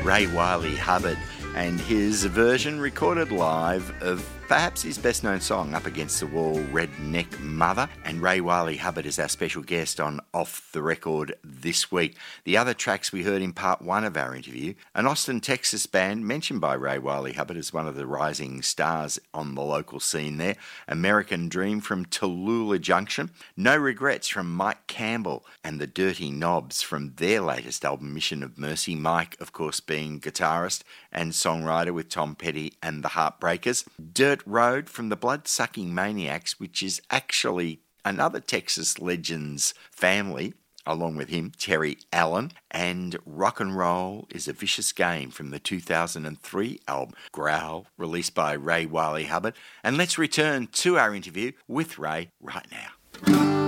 Ray Wylie Hubbard and his version recorded live of perhaps his best known song, Up Against the Wall, Redneck Mother. And Ray Wylie Hubbard is our special guest on Off the Record this week. The other tracks we heard in part one of our interview, an Austin, Texas band mentioned by Ray Wylie Hubbard as one of the rising stars on the local scene there, American Dream from Tallulah Junction, No Regrets from Mike Campbell, and the Dirty Knobs from their latest album, Mission of Mercy. Mike, of course, being guitarist and songwriter with Tom Petty and the Heartbreakers. Dirt Road from the Blood-Sucking Maniacs, which is actually another Texas Legends family, along with him, Terry Allen. And Rock and Roll is a Vicious Game from the 2003 album Growl, released by Ray Wylie Hubbard. And let's return to our interview with Ray right now.